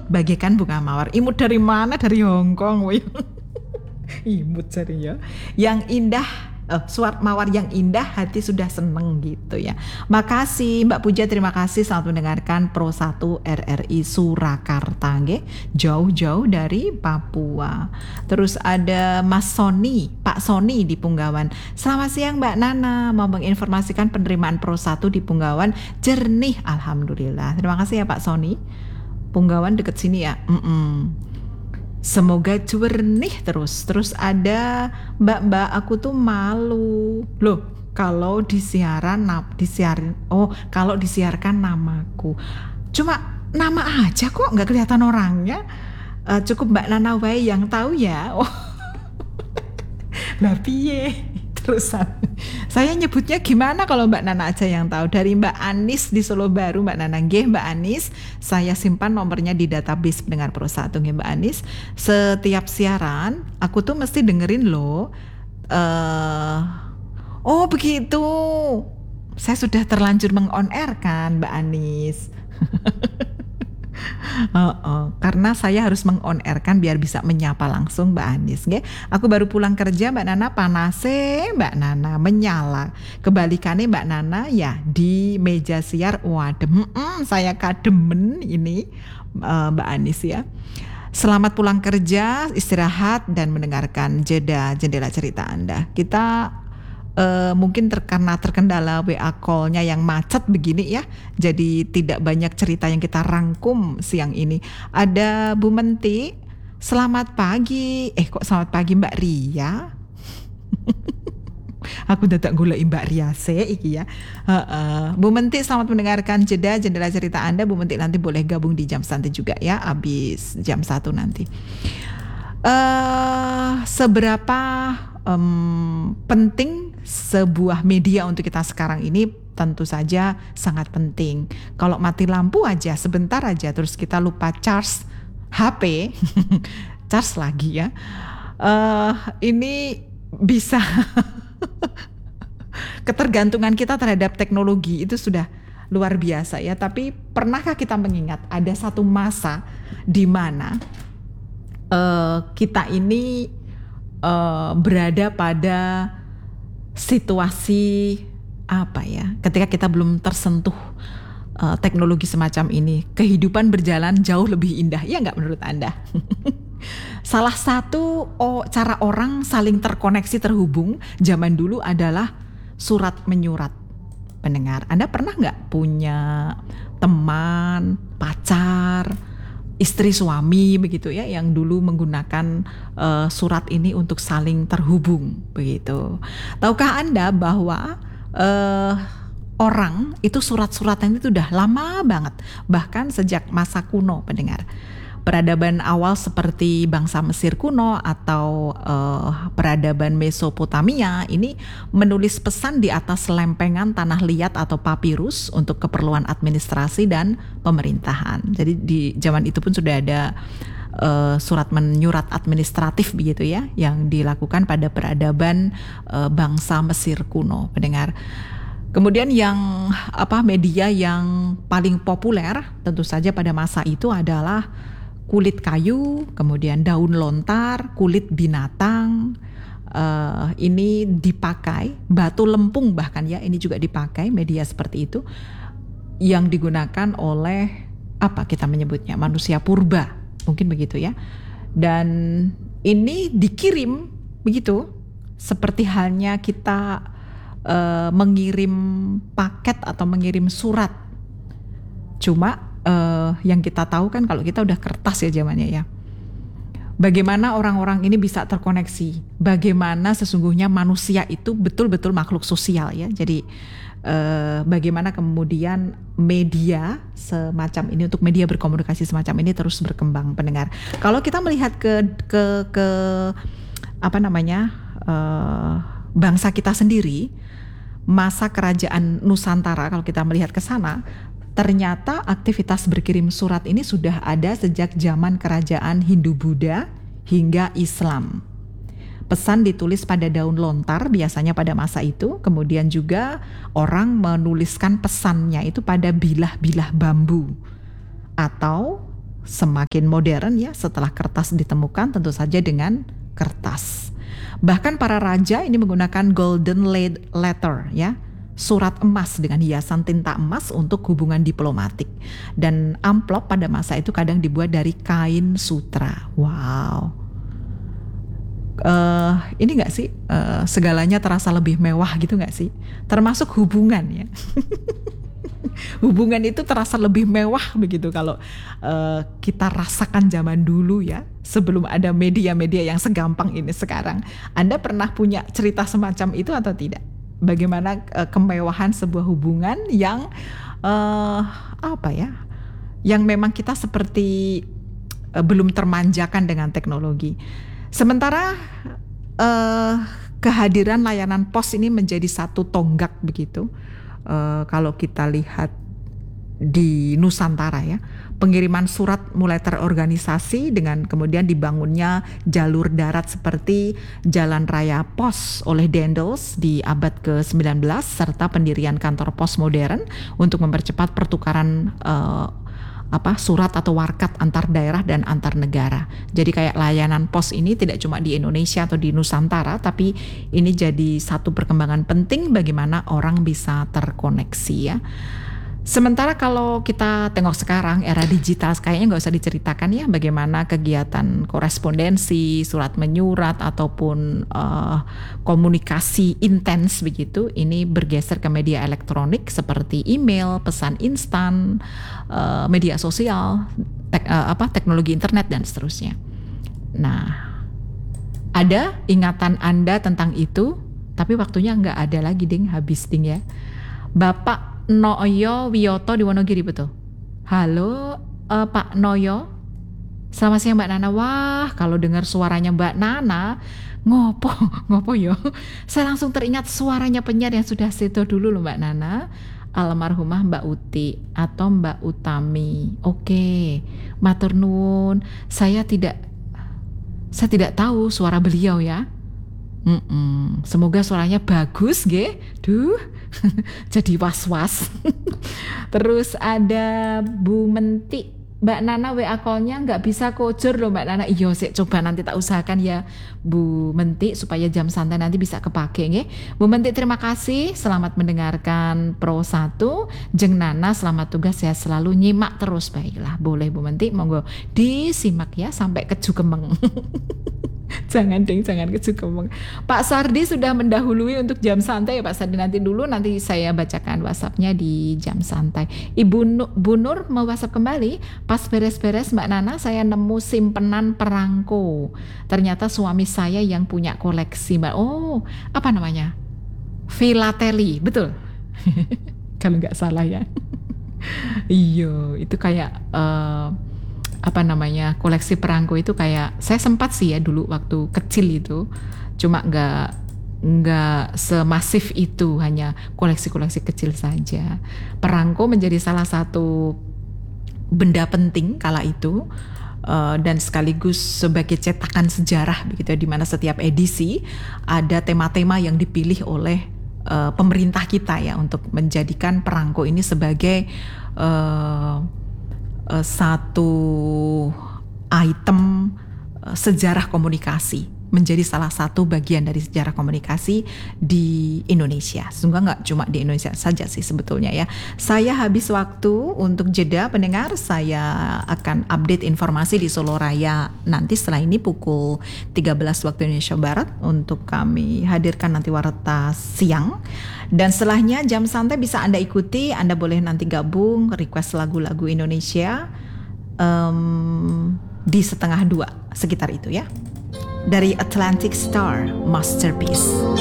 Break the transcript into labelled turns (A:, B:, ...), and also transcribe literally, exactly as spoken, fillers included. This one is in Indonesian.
A: bagaikan bunga mawar. Imut dari mana? Dari Hong Kong. Imut serius. Yang indah, eh, surat mawar yang indah, hati sudah seneng gitu ya. Makasih Mbak Puja, terima kasih selamat mendengarkan Pro satu R R I Surakarta nggih, jauh-jauh dari Papua. Terus ada Mas Sony, Pak Sony di Punggawan. Selamat siang Mbak Nana, mau menginformasikan penerimaan Pro satu di Punggawan jernih alhamdulillah. Terima kasih ya Pak Sony. Punggawan deket sini ya. Mm-mm. Semoga jernih terus. Terus ada Mbak-mbak, aku tuh malu loh kalau disiaran disiarin oh kalau disiarkan namaku. Cuma nama aja kok, nggak kelihatan orangnya. Uh, cukup Mbak Nana wae yang tahu ya. Oh. Lah piye? Terusan. Saya nyebutnya gimana kalau Mbak Nana aja yang tahu? Dari Mbak Anis di Solo Baru, Mbak Nana. Nggih, Mbak Anis, saya simpan nomornya di database pendengar Pro satu nggih Mbak Anis. Setiap siaran aku tuh mesti dengerin loh. Uh, oh begitu. Saya sudah terlanjur meng-on air kan Mbak Anis. Uh, uh, karena saya harus meng-on air kan biar bisa menyapa langsung Mbak Anis nggih. Aku baru pulang kerja Mbak Nana, panase Mbak Nana menyala. Kebalikannya Mbak Nana ya di meja siar wadem. Hmm, saya kademen ini uh, Mbak Anis ya. Selamat pulang kerja, istirahat dan mendengarkan jeda jendela cerita Anda. Kita Uh, mungkin ter- karena terkendala W A call-nya yang macet begini ya, jadi tidak banyak cerita yang kita rangkum siang ini. Ada Bu Menti, selamat pagi. Eh kok selamat pagi Mbak Ria? Aku dadak golek Mbak Ria se iki ya. Uh, uh. Bu Menti, selamat mendengarkan jeda jendela cerita Anda. Bu Menti nanti boleh gabung di jam santai juga ya, abis jam satu nanti. Uh, seberapa um, penting sebuah media untuk kita sekarang ini? Tentu saja sangat penting. Kalau mati lampu aja sebentar aja terus kita lupa charge H P, charge lagi ya. Uh, ini bisa ketergantungan kita terhadap teknologi itu sudah luar biasa ya. Tapi pernahkah kita mengingat ada satu masa di mana uh, kita ini uh, berada pada situasi apa ya, ketika kita belum tersentuh uh, teknologi semacam ini, kehidupan berjalan jauh lebih indah, ya nggak menurut Anda? Salah satu oh, cara orang saling terkoneksi terhubung zaman dulu adalah surat menyurat. Pendengar, Anda pernah nggak punya teman, pacar, istri suami begitu ya yang dulu menggunakan uh, surat ini untuk saling terhubung begitu. Tahukah Anda bahwa uh, orang itu surat-suratan itu udah lama banget, bahkan sejak masa kuno pendengar. Peradaban awal seperti bangsa Mesir kuno atau uh, peradaban Mesopotamia ini menulis pesan di atas lempengan tanah liat atau papirus untuk keperluan administrasi dan pemerintahan. Jadi di zaman itu pun sudah ada uh, surat menyurat administratif begitu ya yang dilakukan pada peradaban uh, bangsa Mesir kuno, pendengar. Kemudian yang apa media yang paling populer tentu saja pada masa itu adalah kulit kayu, kemudian daun lontar, kulit binatang, uh, ini dipakai, batu lempung bahkan ya, ini juga dipakai media seperti itu, yang digunakan oleh, apa kita menyebutnya, manusia purba, mungkin begitu ya. Dan ini dikirim begitu, seperti halnya kita uh, mengirim paket atau mengirim surat. Cuma Uh, yang kita tahu kan kalau kita udah kertas ya zamannya ya. Bagaimana orang-orang ini bisa terkoneksi? Bagaimana sesungguhnya manusia itu betul-betul makhluk sosial ya. Jadi uh, bagaimana kemudian media semacam ini untuk media berkomunikasi semacam ini terus berkembang, pendengar. Kalau kita melihat ke ke ke apa namanya uh, bangsa kita sendiri, masa kerajaan Nusantara kalau kita melihat ke sana, ternyata aktivitas berkirim surat ini sudah ada sejak zaman kerajaan Hindu-Buddha hingga Islam. Pesan ditulis pada daun lontar biasanya pada masa itu, kemudian juga orang menuliskan pesannya itu pada bilah-bilah bambu atau semakin modern ya, setelah kertas ditemukan tentu saja dengan kertas. Bahkan para raja ini menggunakan golden letter ya, surat emas dengan hiasan tinta emas untuk hubungan diplomatik. Dan amplop pada masa itu kadang dibuat dari kain sutra. Wow. Uh, ini gak sih uh, segalanya terasa lebih mewah gitu gak sih? Termasuk hubungan ya. Hubungan itu terasa lebih mewah begitu kalau uh, kita rasakan zaman dulu ya, sebelum ada media-media yang segampang ini sekarang. Anda pernah punya cerita semacam itu atau tidak? Bagaimana uh, kemewahan sebuah hubungan yang uh, apa ya? Yang memang kita seperti uh, belum termanjakan dengan teknologi. Sementara uh, kehadiran layanan pos ini menjadi satu tonggak begitu. Uh, kalau kita lihat di Nusantara ya, pengiriman surat mulai terorganisasi dengan kemudian dibangunnya jalur darat seperti Jalan Raya Pos oleh Daendels di abad ke sembilan belas serta pendirian kantor pos modern untuk mempercepat pertukaran uh, apa surat atau warkat antar daerah dan antar negara. Jadi kayak layanan pos ini tidak cuma di Indonesia atau di Nusantara, tapi ini jadi satu perkembangan penting bagaimana orang bisa terkoneksi ya. Sementara kalau kita tengok sekarang era digital, kayaknya nggak usah diceritakan ya bagaimana kegiatan korespondensi, surat menyurat ataupun uh, komunikasi intens begitu, ini bergeser ke media elektronik seperti email, pesan instan, uh, media sosial, tek, uh, apa teknologi internet dan seterusnya. Nah, ada ingatan Anda tentang itu, tapi waktunya nggak ada lagi ding, habis ding ya. Bapak Noyo Wiyoto di Wonogiri betul. Halo uh, Pak Noyo. Selamat siang Mbak Nana. Wah, kalau dengar suaranya Mbak Nana, ngopo ngopo yo. Saya langsung teringat suaranya penyiar yang sudah seto dulu loh Mbak Nana. Almarhumah Mbak Uti atau Mbak Utami. Oke, matur nuwun. Saya tidak saya tidak tahu suara beliau ya. Mm-mm. Semoga suaranya bagus, ge. Duh, jadi was-was. Terus ada Bu Menti, Mbak Nana W A call-nya nggak bisa kojur loh Mbak Nana. Iya, sih coba nanti tak usahakan ya Bu Menti supaya jam santai nanti bisa kepake, ge. Bu Menti terima kasih, selamat mendengarkan Pro satu. Jeng Nana selamat tugas, sehat selalu, nyimak terus. Baiklah, boleh Bu Menti, monggo disimak ya sampai kejugemeng. Jangan ding, jangan kejugemeng. Pak Sardi sudah mendahului untuk jam santai ya Pak Sardi, nanti dulu nanti saya bacakan WhatsApp-nya di jam santai. Ibu Nur, Bu Nur mau WhatsApp kembali. Pas beres-beres Mbak Nana saya nemu simpenan perangko. Ternyata suami saya yang punya koleksi Mbak. Oh, apa namanya? Filateli, betul. Kalau nggak salah ya. Iya, itu kayak uh, apa namanya, koleksi perangko itu kayak saya sempat sih ya dulu waktu kecil itu, cuma nggak nggak semasif itu, hanya koleksi-koleksi kecil saja. Perangko menjadi salah satu benda penting kala itu uh, dan sekaligus sebagai cetakan sejarah begitu, di mana setiap edisi ada tema-tema yang dipilih oleh uh, pemerintah kita ya untuk menjadikan perangko ini sebagai uh, Uh, satu item uh, sejarah komunikasi, menjadi salah satu bagian dari sejarah komunikasi di Indonesia. Sehingga nggak cuma di Indonesia saja sih sebetulnya ya. Saya habis waktu untuk jeda pendengar, saya akan update informasi di Solo Raya nanti setelah ini pukul tiga belas waktu Indonesia Barat untuk kami hadirkan nanti warta siang. Dan setelahnya jam santai bisa Anda ikuti, Anda boleh nanti gabung request lagu-lagu Indonesia um, di setengah dua sekitar itu ya. Dari Atlantic Star Masterpiece.